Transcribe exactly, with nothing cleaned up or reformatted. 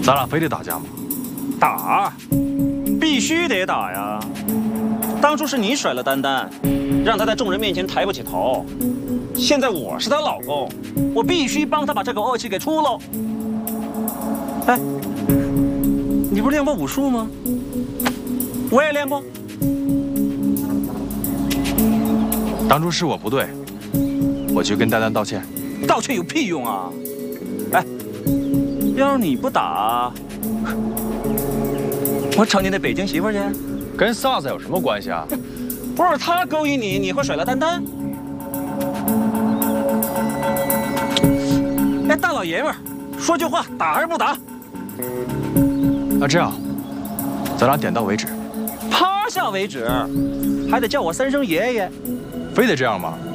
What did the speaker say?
咱俩非得打架吗？ 打，必须得打呀！当初是你甩了丹丹，让她在众人面前抬不起头。现在我是她老公，我必须帮她把这口恶气给出喽。哎，你不是练过武术吗？我也练过。 当初是我不对，我去跟丹丹道歉。 道歉有屁用啊！哎，要是你不打，我找你那北京媳妇去。 跟萨萨有什么关系啊？ 不是他勾引你，你会甩了丹丹？哎，大老爷们儿，说句话，打还是不打？ 那这样，咱俩点到为止。 趴下为止，还得叫我三声爷爷。 非得这样吗？